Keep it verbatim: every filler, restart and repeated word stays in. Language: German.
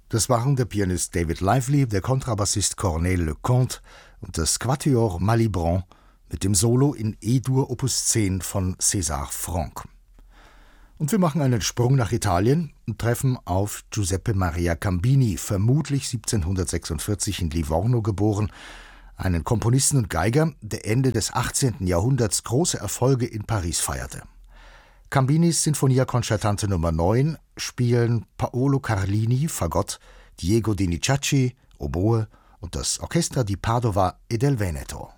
Das waren der Pianist David Lively, der Kontrabassist Corneille Leconte und das Quatuor Malibran mit dem Solo in E-Dur Opus zehn von César Franck. Und wir machen einen Sprung nach Italien und treffen auf Giuseppe Maria Cambini, vermutlich siebzehnhundertsechsundvierzig in Livorno geboren, einen Komponisten und Geiger, der Ende des achtzehnten Jahrhunderts große Erfolge in Paris feierte. Cambinis Sinfonia Concertante Nummer neun spielen Paolo Carlini, Fagott, Diego Dinizacci, Oboe und das Orchestra di Padova e del Veneto.